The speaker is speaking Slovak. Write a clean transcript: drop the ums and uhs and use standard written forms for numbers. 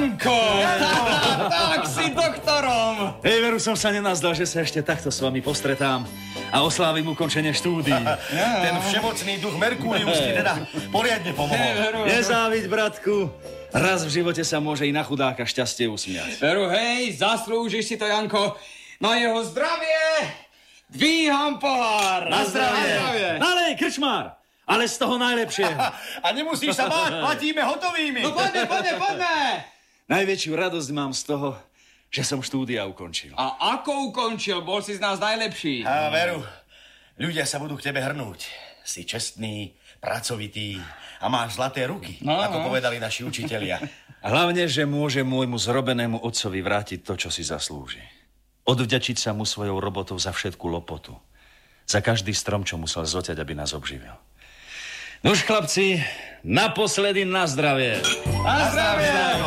Janko! Tak si doktorom! Hej, veru som sa nenazdal, že sa ešte takto s vami postretám a oslávim ukončenie štúdií. Ten všemocný duch Merkúrius ti teda poriadne pomohol. Nezáviď, bratku. Raz v živote sa môže i na chudáka šťastie usmiať. Veru, hej, zaslúžiš si to, Janko. Na jeho zdravie dvíham pohár. Na zdravie. Nalej, krčmár, ale z toho najlepšieho. A nemusíš sa báť, platíme hotovými. No poďme. Najväčšiu radosť mám z toho, že som štúdia ukončil. A ako ukončil? Bol si z nás najlepší. A veru, ľudia sa budú k tebe hrnúť. Si čestný, pracovitý a máš zlaté ruky, ako povedali naši učitelia. Hlavne, že môže môjmu zrobenému otcovi vrátiť to, čo si zaslúži. Odvďačiť sa mu svojou robotou za všetku lopotu. Za každý strom, čo musel zoťať, aby nás obživil. Nož, chlapci, naposledy na zdravie. Na zdravie!